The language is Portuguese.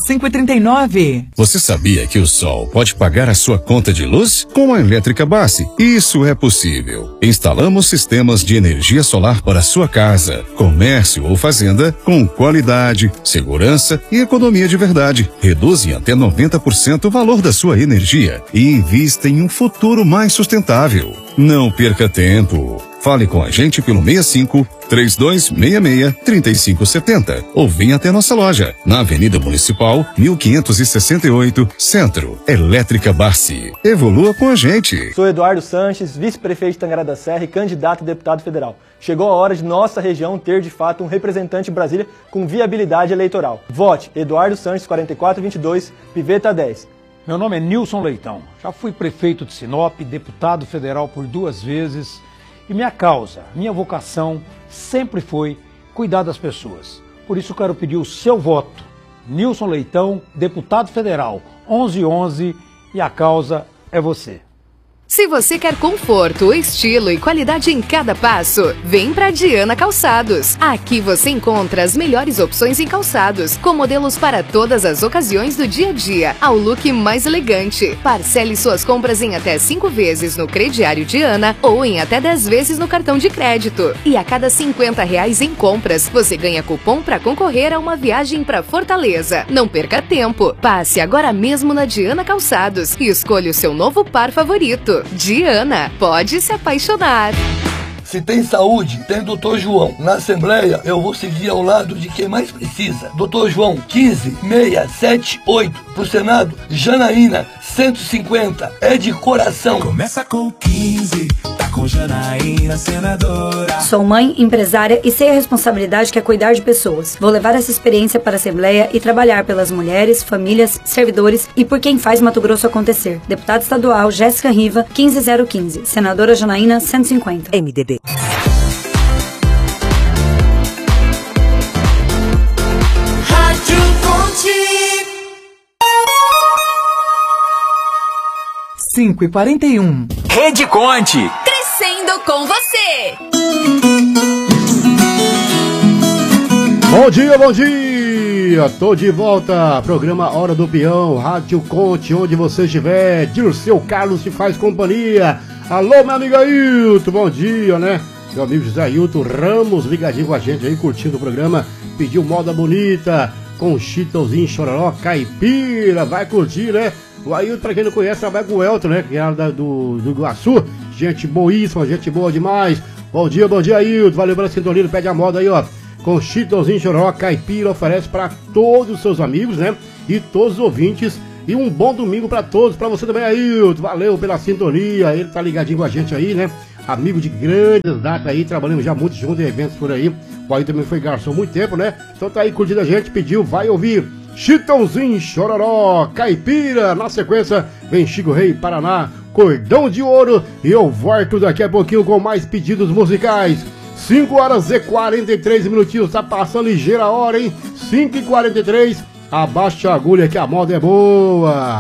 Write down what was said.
5h39. Você sabia que o sol pode pagar a sua conta de luz? Com a Elétrica Bassi, isso é possível. Instalamos sistemas de energia solar para sua casa, comércio ou fazenda com qualidade, segurança e economia de verdade. Reduzem até 90% o valor da sua energia e invista em um futuro mais sustentável. Não perca tempo. Fale com a gente pelo 65-3266-3570 ou venha até nossa loja, na Avenida Municipal, 1568, Centro. Elétrica Bassi. Evolua com a gente. Sou Eduardo Sanches, vice-prefeito de Tangará da Serra e candidato a deputado federal. Chegou a hora de nossa região ter, de fato, um representante em Brasília com viabilidade eleitoral. Vote Eduardo Sanches 4422, Piveta 10. Meu nome é Nilson Leitão. Já fui prefeito de Sinop, deputado federal por 2 vezes. E minha causa, minha vocação sempre foi cuidar das pessoas. Por isso quero pedir o seu voto. Nilson Leitão, deputado federal, 1111, e a causa é você. Se você quer conforto, estilo e qualidade em cada passo, vem pra Diana Calçados. Aqui você encontra as melhores opções em calçados, com modelos para todas as ocasiões do dia a dia, ao look mais elegante. Parcele suas compras em até 5 vezes no crediário Diana ou em até 10 vezes no cartão de crédito. E a cada R$50 em compras, você ganha cupom para concorrer a uma viagem para Fortaleza. Não perca tempo. Passe agora mesmo na Diana Calçados e escolha o seu novo par favorito. Diana, pode se apaixonar. Se tem saúde, tem Dr. João. Na Assembleia, eu vou seguir ao lado de quem mais precisa. Dr. João, 15678. Pro Senado, Janaína, 150. É de coração. Começa com 15, tá com Janaína, senadora. Sou mãe, empresária e sei a responsabilidade que é cuidar de pessoas. Vou levar essa experiência para a Assembleia e trabalhar pelas mulheres, famílias, servidores e por quem faz Mato Grosso acontecer. Deputada estadual Jéssica Riva, 15015. Senadora Janaína, 150. MDB. Rádio Conte. 5h41. Rede Conte. Crescendo com você. Bom dia, bom dia! Tô de volta, programa Hora do Peão, Rádio Conte, onde você estiver, Dirceu Carlos te faz companhia. Alô, meu amigo Ailton, bom dia, né? Meu amigo José Ailton Ramos, ligadinho com a gente aí, curtindo o programa, pediu moda bonita, com Chitãozinho, Chororó, Caipira, vai curtir, né? O Ailton, pra quem não conhece, trabalha com o Elton, né? Que é do Iguaçu, gente boíssima, gente boa demais. Bom dia, Ailton, valeu pela sintonia, pede a moda aí, ó. Com Chitãozinho, Chororó, Caipira, oferece para todos os seus amigos, né? E todos os ouvintes. E um bom domingo para todos, para você também, Ailton. Valeu pela sintonia, ele tá ligadinho com a gente aí, né? Amigo de grandes datas aí, trabalhamos já muito juntos em eventos por aí. O Ailton também foi garçom há muito tempo, né? Então tá aí curtindo a gente, pediu, vai ouvir Chitãozinho, Chororó, Caipira. Na sequência, vem Chico Rei, Paraná, Cordão de Ouro. E eu volto daqui a pouquinho com mais pedidos musicais. 5h43 minutinhos, tá passando ligeira a hora, hein? 5h43, abaixa a agulha que a moda é boa.